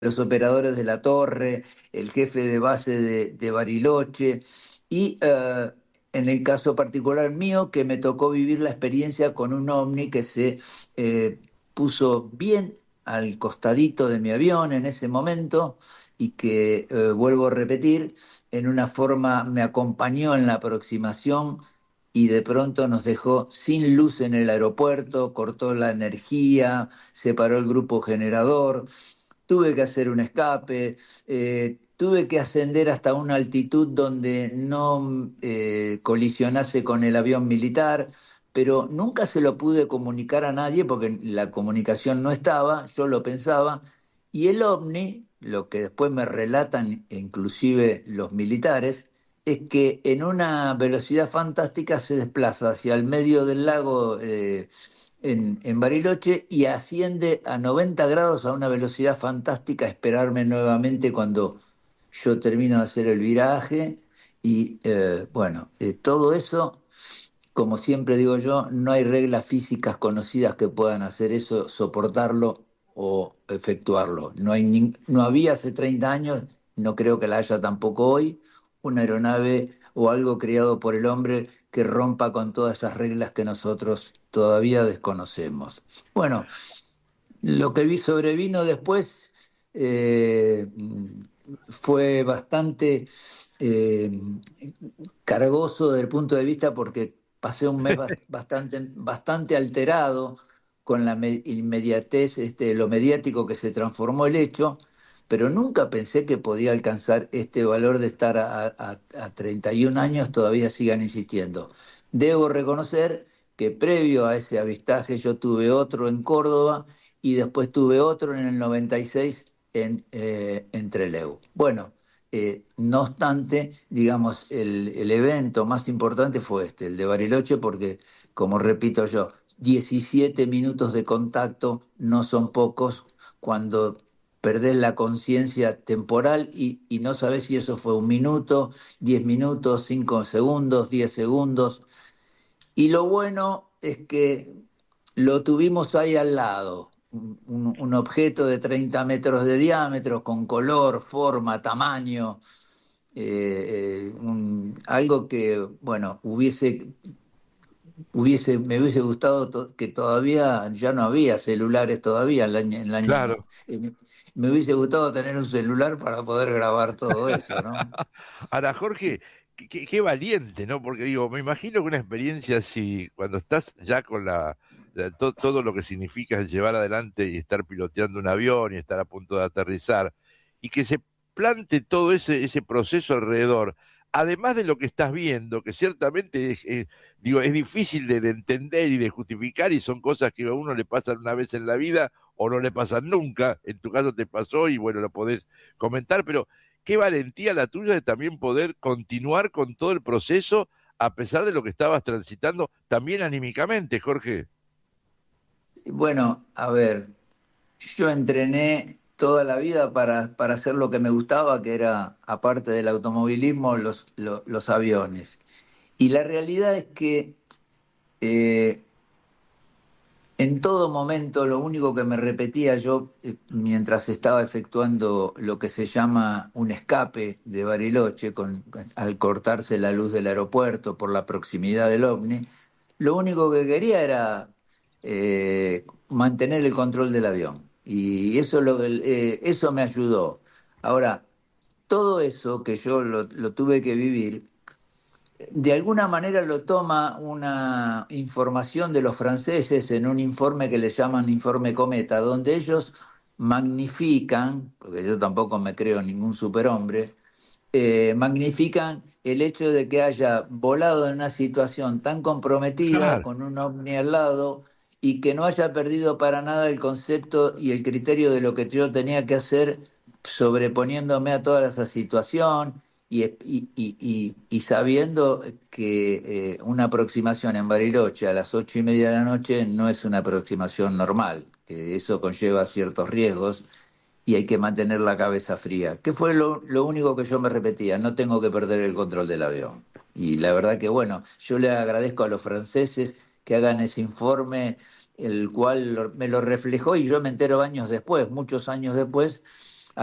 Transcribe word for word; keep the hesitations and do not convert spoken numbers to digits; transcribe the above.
los operadores de la torre, el jefe de base de, de Bariloche y eh, en el caso particular mío que me tocó vivir la experiencia con un ovni que se eh, puso bien al costadito de mi avión en ese momento y que, eh, vuelvo a repetir, en una forma me acompañó en la aproximación y de pronto nos dejó sin luz en el aeropuerto, cortó la energía, separó el grupo generador, tuve que hacer un escape, eh, tuve que ascender hasta una altitud donde no eh, colisionase con el avión militar, pero nunca se lo pude comunicar a nadie porque la comunicación no estaba, yo lo pensaba, y el ovni, lo que después me relatan inclusive los militares, es que en una velocidad fantástica se desplaza hacia el medio del lago eh, en, en Bariloche y asciende a noventa grados a una velocidad fantástica, a esperarme nuevamente cuando yo termino de hacer el viraje. Y eh, bueno, eh, todo eso, como siempre digo yo, no hay reglas físicas conocidas que puedan hacer eso, soportarlo o efectuarlo. No hay ni- no había hace treinta años, no creo que la haya tampoco hoy, una aeronave o algo creado por el hombre que rompa con todas esas reglas que nosotros todavía desconocemos. Bueno, lo que vi sobrevino después eh, fue bastante eh, cargoso desde el punto de vista porque pasé un mes bas- bastante, bastante alterado con la me- inmediatez, este, lo mediático que se transformó el hecho, pero nunca pensé que podía alcanzar este valor de estar a, a, a treinta y un años, todavía sigan insistiendo. Debo reconocer que previo a ese avistaje yo tuve otro en Córdoba y después tuve otro en el noventa y seis en, eh, en Trelew. Bueno, eh, no obstante, digamos, el, el evento más importante fue este, el de Bariloche, porque, como repito yo, diecisiete minutos de contacto no son pocos cuando perdés la conciencia temporal y, y no sabés si eso fue un minuto, diez minutos, cinco segundos, diez segundos. Y lo bueno es que lo tuvimos ahí al lado, un, un objeto de treinta metros de diámetro, con color, forma, tamaño, eh, eh, un- algo que, bueno, hubiese, hubiese, me hubiese gustado to- que todavía, ya no había celulares todavía, en el año, en el año no- Claro. en- me hubiese gustado tener un celular para poder grabar todo eso, ¿no? Ahora, Jorge, qué, qué- qué valiente, ¿no? Porque digo, me imagino que una experiencia así, cuando estás ya con la, la- to- todo lo que significa llevar adelante y estar piloteando un avión y estar a punto de aterrizar, y que se plante todo ese, ese proceso alrededor, además de lo que estás viendo, que ciertamente es, es, digo, es difícil de, de entender y de justificar, y son cosas que a uno le pasan una vez en la vida o no le pasan nunca. En tu caso te pasó y bueno, lo podés comentar, pero qué valentía la tuya de también poder continuar con todo el proceso a pesar de lo que estabas transitando, también anímicamente, Jorge. Bueno, a ver, yo entrené toda la vida para, para hacer lo que me gustaba, que era, aparte del automovilismo, los, lo- los aviones. Y la realidad es que eh, en todo momento lo único que me repetía yo eh, mientras estaba efectuando lo que se llama un escape de Bariloche, con, al cortarse la luz del aeropuerto por la proximidad del ovni, lo único que quería era eh, mantener el control del avión. Y eso, lo, eh, eso me ayudó. Ahora, todo eso que yo lo, lo tuve que vivir, de alguna manera lo toma una información de los franceses en un informe que le llaman informe Cometa, donde ellos magnifican, porque yo tampoco me creo ningún superhombre, eh, magnifican el hecho de que haya volado en una situación tan comprometida, Claro. con un ovni al lado, y que no haya perdido para nada el concepto y el criterio de lo que yo tenía que hacer, sobreponiéndome a toda esa situación y, y- y- y- y sabiendo que eh, una aproximación en Bariloche a las ocho y media de la noche no es una aproximación normal, que eso conlleva ciertos riesgos y hay que mantener la cabeza fría. ¿Qué fue lo, lo único que yo me repetía? No tengo que perder el control del avión. Y la verdad que, bueno, yo le agradezco a los franceses que hagan ese informe, el cual lo- me lo reflejó y yo me entero años después, muchos años después,